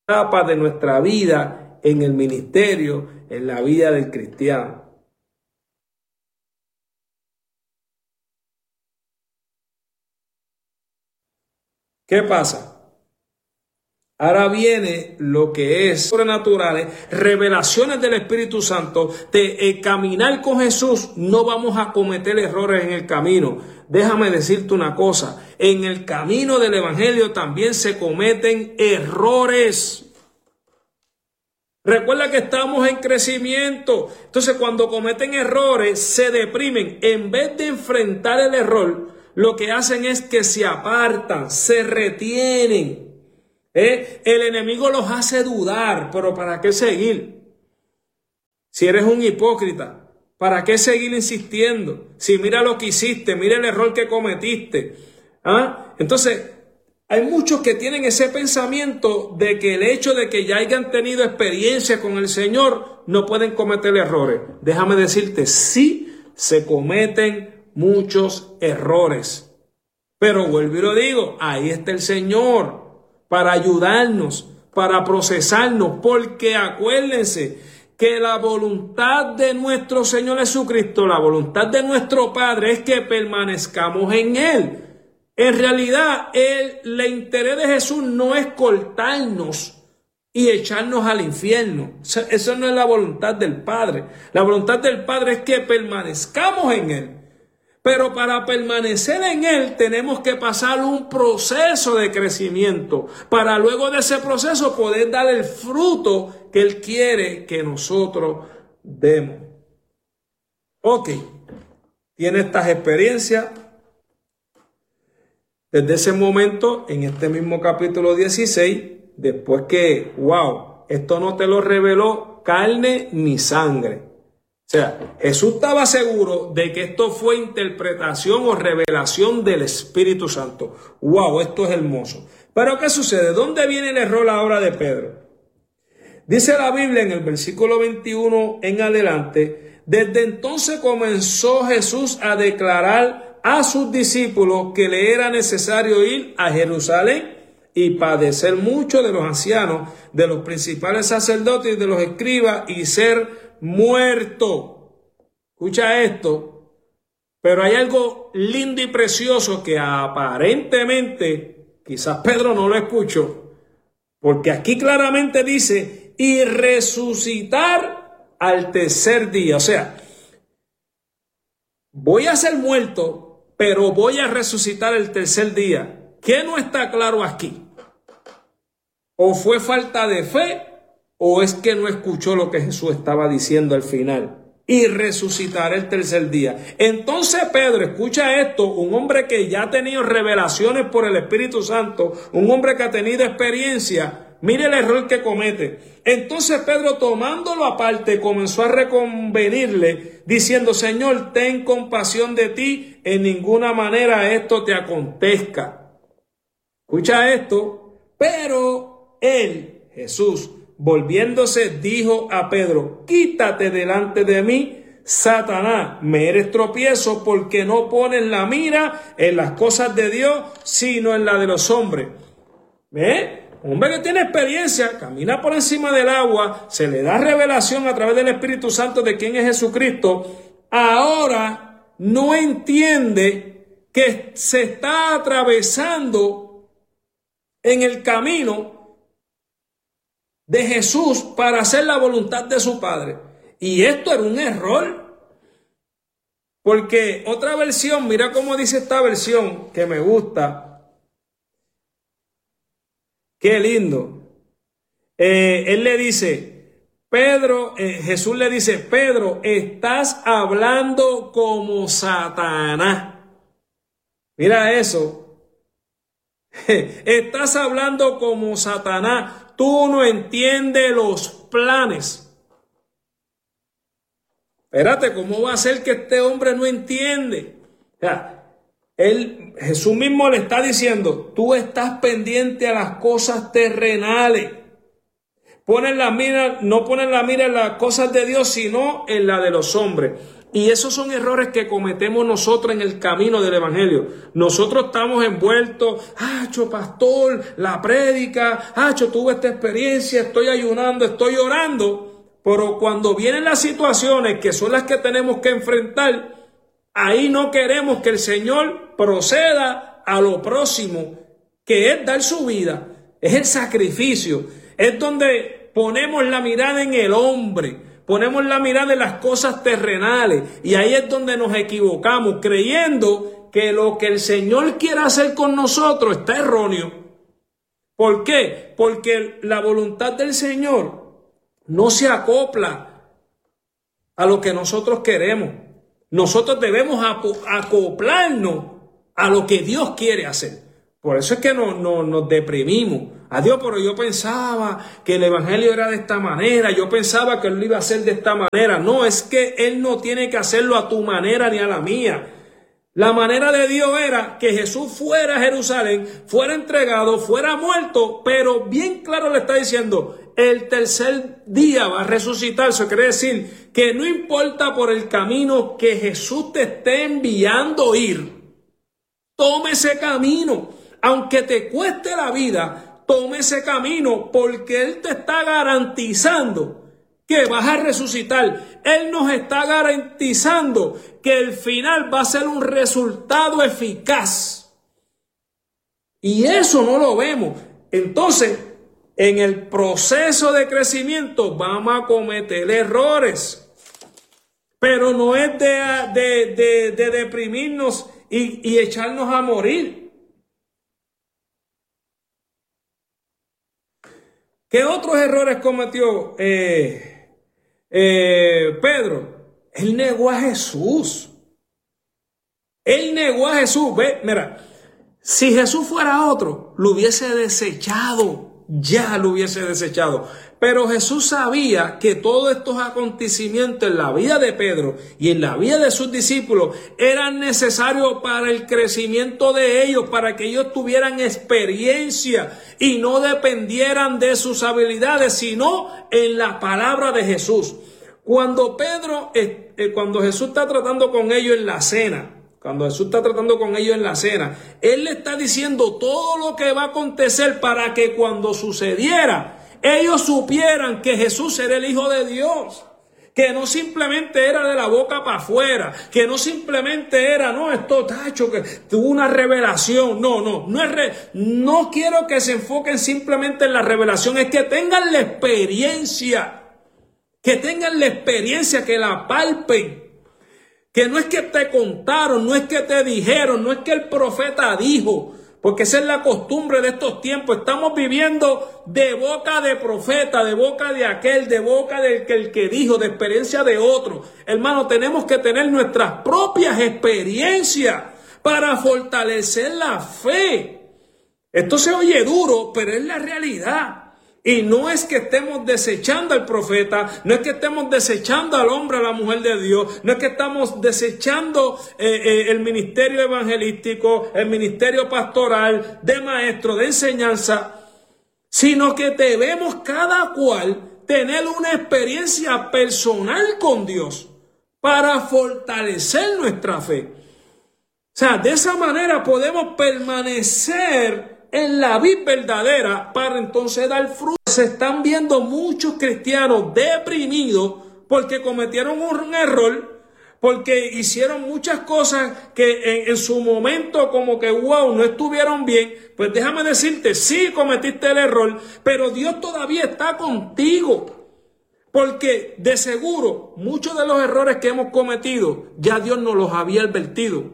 etapa de nuestra vida en el ministerio, en la vida del cristiano. ¿Qué pasa? Ahora viene lo que es sobrenaturales, revelaciones del Espíritu Santo. De caminar con Jesús no vamos a cometer errores en el camino. Déjame decirte una cosa, en el camino del Evangelio también se cometen errores. Recuerda que estamos en crecimiento. Entonces cuando cometen errores se deprimen. En vez de enfrentar el error, lo que hacen es que se apartan, se retienen. El enemigo los hace dudar, pero ¿para qué seguir? Si eres un hipócrita, ¿para qué seguir insistiendo? Si mira lo que hiciste, mira el error que cometiste. Entonces, hay muchos que tienen ese pensamiento de que el hecho de que ya hayan tenido experiencia con el Señor, no pueden cometer errores. Déjame decirte, sí se cometen muchos errores. Pero vuelvo y lo digo, ahí está el Señor para ayudarnos, para procesarnos, porque acuérdense que la voluntad de nuestro Señor Jesucristo, la voluntad de nuestro Padre es que permanezcamos en Él. En realidad, el interés de Jesús no es cortarnos y echarnos al infierno. Eso no es la voluntad del Padre. La voluntad del Padre es que permanezcamos en Él. Pero para permanecer en Él tenemos que pasar un proceso de crecimiento para luego de ese proceso poder dar el fruto que Él quiere que nosotros demos. Ok, tiene estas experiencias. Desde ese momento, en este mismo capítulo 16, después que, esto no te lo reveló carne ni sangre. O sea, Jesús estaba seguro de que esto fue interpretación o revelación del Espíritu Santo. Esto es hermoso. Pero ¿qué sucede? ¿Dónde viene el error ahora de Pedro? Dice la Biblia en el versículo 21 en adelante, desde entonces comenzó Jesús a declarar a sus discípulos que le era necesario ir a Jerusalén y padecer mucho de los ancianos, de los principales sacerdotes y de los escribas y ser muerto. Escucha esto, pero hay algo lindo y precioso que aparentemente quizás Pedro no lo escuchó, porque aquí claramente dice y resucitar al tercer día. O sea, voy a ser muerto, pero voy a resucitar el tercer día. ¿Qué no está claro aquí? ¿O fue falta de fe? ¿O es que no escuchó lo que Jesús estaba diciendo al final? Y resucitará el tercer día. Entonces Pedro, escucha esto, un hombre que ya ha tenido revelaciones por el Espíritu Santo, un hombre que ha tenido experiencia, mire el error que comete. Entonces Pedro, tomándolo aparte, comenzó a reconvenirle, diciendo, Señor, ten compasión de ti, en ninguna manera esto te acontezca. Escucha esto, pero él, Jesús, volviéndose, dijo a Pedro, quítate delante de mí, Satanás, me eres tropiezo porque no pones la mira en las cosas de Dios, sino en la de los hombres. Un hombre que tiene experiencia, camina por encima del agua, se le da revelación a través del Espíritu Santo de quién es Jesucristo, ahora no entiende que se está atravesando en el camino de Jesús para hacer la voluntad de su Padre. Y esto era un error. Porque otra versión, mira cómo dice esta versión, que me gusta. Qué lindo. Él le dice, Jesús le dice, Pedro, estás hablando como Satanás. Mira eso. Estás hablando como Satanás. Tú no entiendes los planes. Espérate, ¿cómo va a ser que este hombre no entiende? O sea, Jesús mismo le está diciendo, tú estás pendiente a las cosas terrenales. No pones la mira en las cosas de Dios, sino en la de los hombres. Y esos son errores que cometemos nosotros en el camino del evangelio. Nosotros estamos envueltos, pastor, la prédica, tuve esta experiencia, estoy ayunando, estoy orando. Pero cuando vienen las situaciones que son las que tenemos que enfrentar, ahí no queremos que el Señor proceda a lo próximo, que es dar su vida, es el sacrificio, es donde ponemos la mirada en el hombre. Ponemos la mirada en las cosas terrenales y ahí es donde nos equivocamos, creyendo que lo que el Señor quiere hacer con nosotros está erróneo. ¿Por qué? Porque la voluntad del Señor no se acopla a lo que nosotros queremos. Nosotros debemos acoplarnos a lo que Dios quiere hacer. Por eso es que nos deprimimos. Adiós, pero yo pensaba que el evangelio era de esta manera, yo pensaba que él lo iba a hacer de esta manera. No, es que él no tiene que hacerlo a tu manera ni a la mía. La manera de Dios era que Jesús fuera a Jerusalén, fuera entregado, fuera muerto, pero bien claro le está diciendo, el tercer día va a resucitar. Eso quiere decir que no importa por el camino que Jesús te esté enviando ir, tome ese camino, aunque te cueste la vida. Tome ese camino porque Él te está garantizando que vas a resucitar. Él nos está garantizando que el final va a ser un resultado eficaz. Y eso no lo vemos. Entonces, en el proceso de crecimiento vamos a cometer errores. Pero no es de deprimirnos y echarnos a morir. ¿Qué otros errores cometió Pedro? Él negó a Jesús. Él negó a Jesús. Ve, mira, si Jesús fuera otro, lo hubiese desechado. Ya lo hubiese desechado. Pero Jesús sabía que todos estos acontecimientos en la vida de Pedro y en la vida de sus discípulos eran necesarios para el crecimiento de ellos, para que ellos tuvieran experiencia y no dependieran de sus habilidades, sino en la palabra de Jesús. Cuando Jesús está tratando con ellos en la cena, Él le está diciendo todo lo que va a acontecer para que cuando sucediera, ellos supieran que Jesús era el Hijo de Dios. Que no simplemente era de la boca para afuera, que no simplemente era, esto tacho, que tuvo una revelación. No quiero que se enfoquen simplemente en la revelación, es que tengan la experiencia, que la palpen. Que no es que te contaron, no es que te dijeron, no es que el profeta dijo, porque esa es la costumbre de estos tiempos. Estamos viviendo de boca de profeta, de boca de aquel, de boca del que dijo, de experiencia de otro. Hermano, tenemos que tener nuestras propias experiencias para fortalecer la fe. Esto se oye duro, pero es la realidad. Y no es que estemos desechando al profeta, no es que estemos desechando al hombre, a la mujer de Dios, no es que estamos desechando el ministerio evangelístico, el ministerio pastoral, de maestro, de enseñanza, sino que debemos cada cual tener una experiencia personal con Dios para fortalecer nuestra fe. O sea, de esa manera podemos permanecer en la vida verdadera para entonces dar fruto. Se están viendo muchos cristianos deprimidos porque cometieron un error, porque hicieron muchas cosas que en su momento como que no estuvieron bien. Pues déjame decirte, sí cometiste el error, pero Dios todavía está contigo. Porque de seguro muchos de los errores que hemos cometido ya Dios nos los había advertido.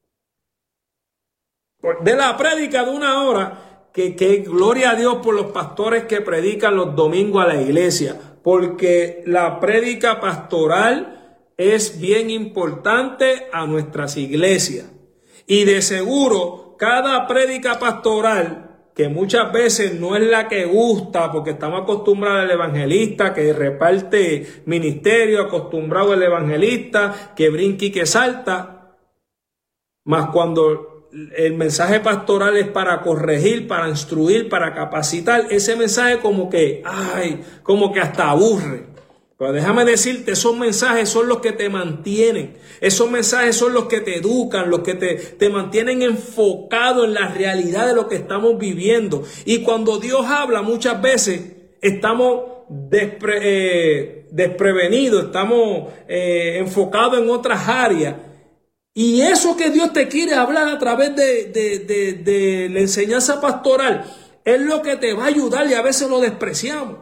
De la prédica de 1 hora, que gloria a Dios por los pastores que predican los domingos a la iglesia, porque la prédica pastoral es bien importante a nuestras iglesias. Y de seguro, cada prédica pastoral, que muchas veces no es la que gusta, porque estamos acostumbrados al evangelista que reparte ministerio, acostumbrado al evangelista que brinca y que salta, más cuando el mensaje pastoral es para corregir, para instruir, para capacitar, ese mensaje como que hasta aburre. Pero déjame decirte, esos mensajes son los que te mantienen. Esos mensajes son los que te educan, los que te mantienen enfocado en la realidad de lo que estamos viviendo. Y cuando Dios habla, muchas veces estamos desprevenidos, estamos enfocados en otras áreas. Y eso que Dios te quiere hablar a través de la enseñanza pastoral es lo que te va a ayudar, y a veces lo despreciamos.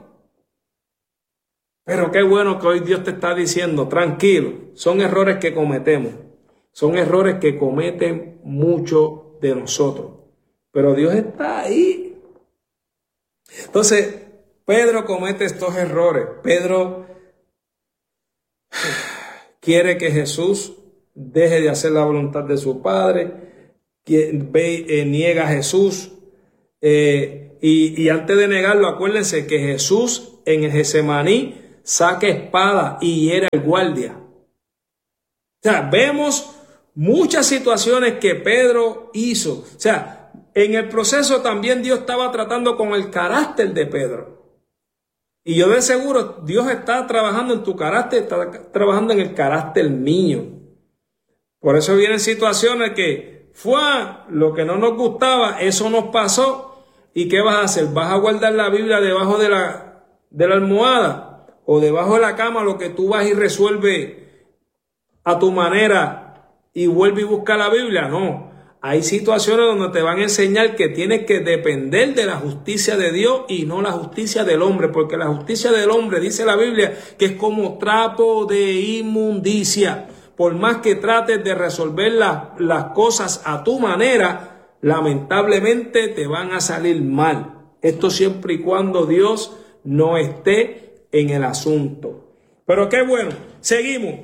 Pero qué bueno que hoy Dios te está diciendo, tranquilo, son errores que cometemos, son errores que cometen muchos de nosotros, pero Dios está ahí. Entonces, Pedro comete estos errores. Pedro quiere que Jesús deje de hacer la voluntad de su Padre, niega a Jesús, y antes de negarlo, acuérdense que Jesús en el Getsemaní saca espada y hiere al guardia. O sea, vemos muchas situaciones que Pedro hizo. O sea, en el proceso también Dios estaba tratando con el carácter de Pedro. Y yo de seguro, Dios está trabajando en tu carácter, está trabajando en el carácter mío. Por eso vienen situaciones que fue lo que no nos gustaba, eso nos pasó. ¿Y qué vas a hacer? ¿Vas a guardar la Biblia debajo de la almohada o debajo de la cama, lo que tú vas y resuelves a tu manera y vuelve y busca la Biblia? No. Hay situaciones donde te van a enseñar que tienes que depender de la justicia de Dios y no la justicia del hombre, porque la justicia del hombre, dice la Biblia, que es como trapo de inmundicia. Por más que trates de resolver las cosas a tu manera, lamentablemente te van a salir mal. Esto siempre y cuando Dios no esté en el asunto. Pero qué bueno, seguimos.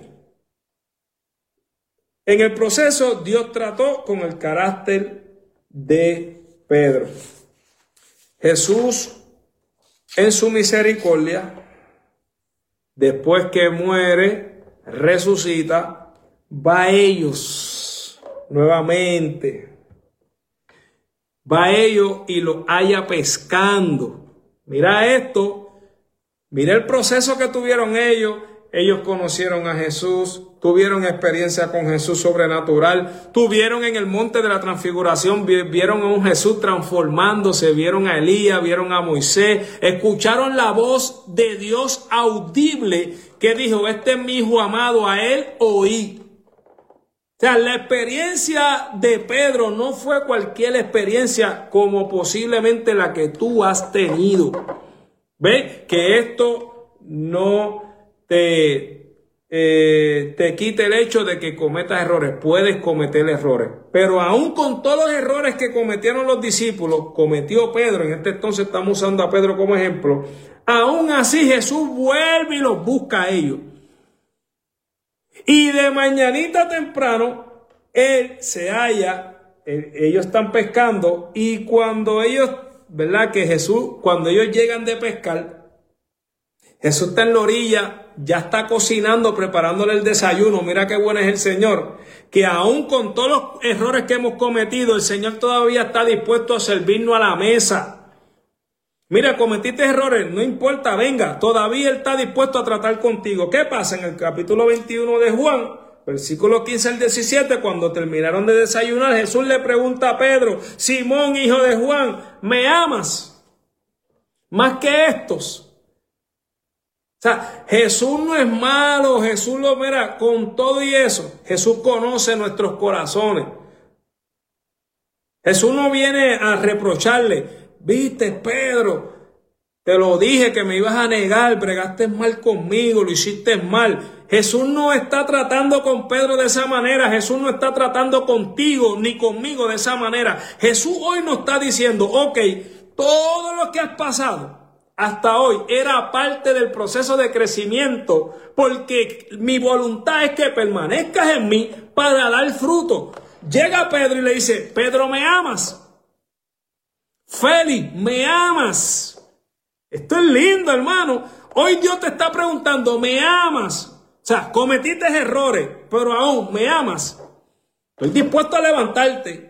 En el proceso, Dios trató con el carácter de Pedro. Jesús, en su misericordia, después que muere, resucita, va a ellos nuevamente. Va a ellos y los halla pescando. Mira esto. Mira el proceso que tuvieron ellos. Ellos conocieron a Jesús, tuvieron experiencia con Jesús sobrenatural, tuvieron en el monte de la transfiguración, vieron a un Jesús transformándose, vieron a Elías, vieron a Moisés, escucharon la voz de Dios audible que dijo, este es mi hijo amado, a él oí. O sea, la experiencia de Pedro no fue cualquier experiencia como posiblemente la que tú has tenido. ¿Ves? Que esto no te quite el hecho de que cometas errores. Puedes cometer errores. Pero aún con todos los errores que cometieron los discípulos, cometió Pedro, en este entonces estamos usando a Pedro como ejemplo, aún así Jesús vuelve y los busca a ellos. Y de mañanita temprano, él se halla, ellos están pescando, y cuando ellos, ¿verdad? Que Jesús, cuando ellos llegan de pescar, Jesús está en la orilla, ya está cocinando, preparándole el desayuno. Mira qué bueno es el Señor, que aún con todos los errores que hemos cometido, el Señor todavía está dispuesto a servirnos a la mesa. Mira, cometiste errores, no importa, venga, todavía Él está dispuesto a tratar contigo. ¿Qué pasa? En el capítulo 21 de Juan, versículo 15 al 17, cuando terminaron de desayunar, Jesús le pregunta a Pedro, Simón, hijo de Juan, ¿me amas más que estos? O sea, Jesús no es malo, Jesús lo mira, con todo y eso, Jesús conoce nuestros corazones. Jesús no viene a reprocharle, viste Pedro, te lo dije que me ibas a negar, bregaste mal conmigo, lo hiciste mal. Jesús no está tratando con Pedro de esa manera, Jesús no está tratando contigo ni conmigo de esa manera. Jesús hoy nos está diciendo, ok, todo lo que has pasado hasta hoy era parte del proceso de crecimiento, porque mi voluntad es que permanezcas en mí para dar fruto. Llega Pedro y le dice, Pedro, ¿me amas? Félix, ¿me amas? Esto es lindo, hermano. Hoy Dios te está preguntando, ¿me amas? O sea, cometiste errores, pero aún, ¿me amas? Estoy dispuesto a levantarte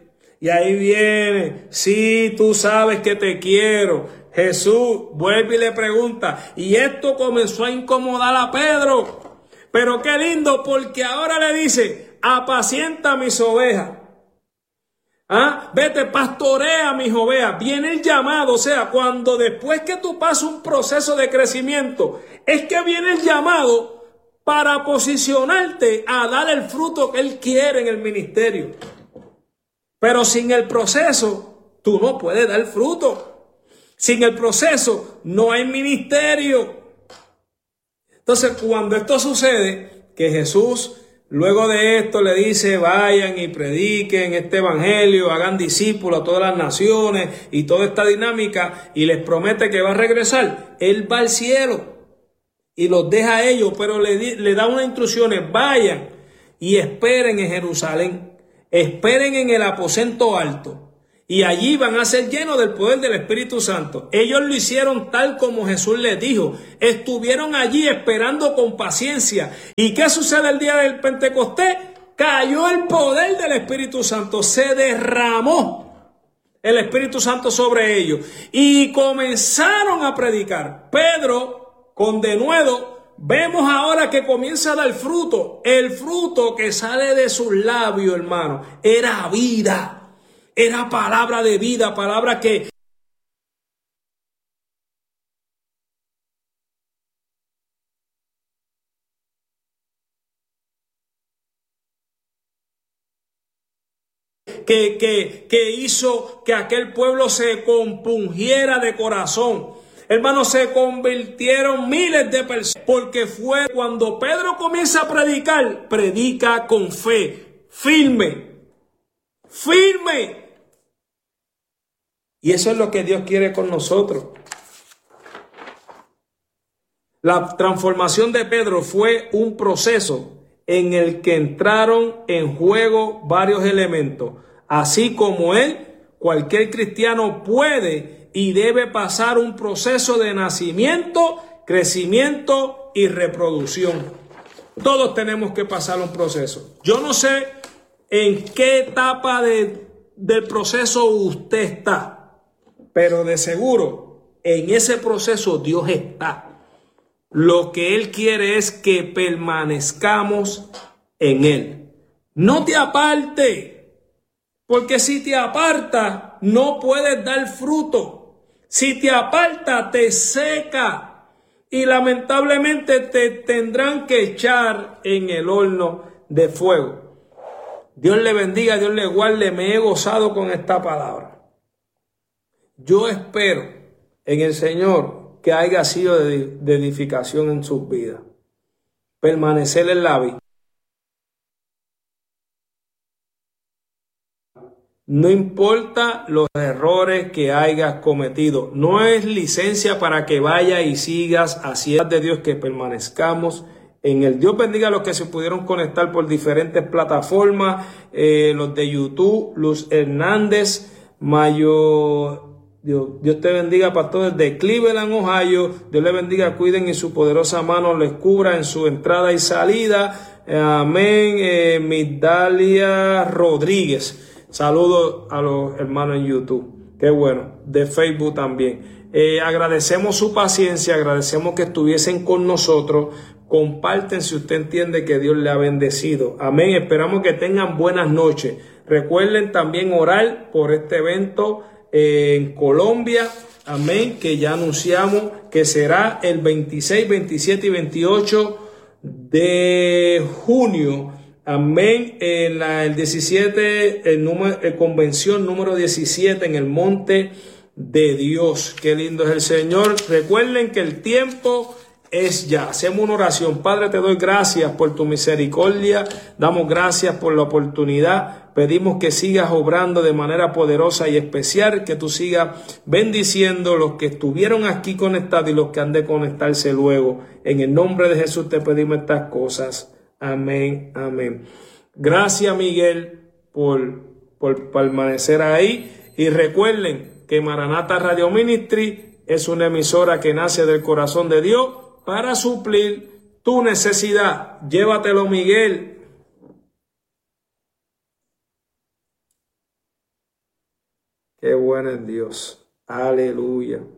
Y ahí viene, sí, tú sabes que te quiero. Jesús vuelve y le pregunta, y esto comenzó a incomodar a Pedro. Pero qué lindo, porque ahora le dice, apacienta mis ovejas. Vete, pastorea mis ovejas. Viene el llamado, o sea, cuando después que tú pasas un proceso de crecimiento, es que viene el llamado para posicionarte a dar el fruto que Él quiere en el ministerio. Pero sin el proceso, tú no puedes dar fruto. Sin el proceso, no hay ministerio. Entonces, cuando esto sucede, que Jesús, luego de esto, le dice, vayan y prediquen este evangelio, hagan discípulos a todas las naciones y toda esta dinámica, y les promete que va a regresar, Él va al cielo y los deja a ellos, pero le da unas instrucciones, vayan y esperen en Jerusalén. Esperen en el aposento alto y allí van a ser llenos del poder del Espíritu Santo. Ellos lo hicieron tal como Jesús les dijo. Estuvieron allí esperando con paciencia. ¿Y qué sucede el día del Pentecostés? Cayó el poder del Espíritu Santo. Se derramó el Espíritu Santo sobre ellos y comenzaron a predicar. Pedro, con denuedo, vemos ahora que comienza a dar fruto. El fruto que sale de sus labios, hermano, era vida. Era palabra de vida, palabra que hizo que aquel pueblo se compungiera de corazón. Hermanos, se convirtieron miles de personas, porque fue cuando Pedro comienza a predicar, predica con fe, firme. Y eso es lo que Dios quiere con nosotros. La transformación de Pedro fue un proceso en el que entraron en juego varios elementos. Así como él, cualquier cristiano puede y debe pasar un proceso de nacimiento, crecimiento y reproducción. Todos tenemos que pasar un proceso. Yo no sé en qué etapa del proceso usted está, pero de seguro en ese proceso Dios está. Lo que Él quiere es que permanezcamos en Él. No te apartes, porque si te apartas no puedes dar fruto. Si te apartas te seca y lamentablemente te tendrán que echar en el horno de fuego. Dios le bendiga, Dios le guarde. Me he gozado con esta palabra. Yo espero en el Señor que haya sido de edificación en sus vidas. Permanecer en la vida. No importa los errores que hayas cometido. No es licencia para que vayas y sigas haciendo de Dios, que permanezcamos en el. Dios bendiga a los que se pudieron conectar por diferentes plataformas. Los de YouTube, Luz Hernández, Mayo. Dios te bendiga, pastores de Cleveland, Ohio. Dios le bendiga, cuiden y su poderosa mano les cubra en su entrada y salida. Amén. Migdalia Rodríguez. Saludos a los hermanos en YouTube. Qué bueno. De Facebook también. Agradecemos su paciencia. Agradecemos que estuviesen con nosotros. Comparten si usted entiende que Dios le ha bendecido. Amén. Esperamos que tengan buenas noches. Recuerden también orar por este evento en Colombia, amén, que ya anunciamos que será el 26, 27 y 28 de junio, amén, el 17, convención número 17 en el Monte de Dios. Qué lindo es el Señor. Recuerden que el tiempo es ya. Hacemos una oración. Padre, te doy gracias por tu misericordia. Damos gracias por la oportunidad. Pedimos que sigas obrando de manera poderosa y especial, que tú sigas bendiciendo los que estuvieron aquí conectados y los que han de conectarse luego. En el nombre de Jesús te pedimos estas cosas. Amén, amén. Gracias, Miguel, por permanecer ahí. Y recuerden que Maranata Radio Ministry es una emisora que nace del corazón de Dios para suplir tu necesidad. Llévatelo, Miguel. Qué bueno es Dios. Aleluya.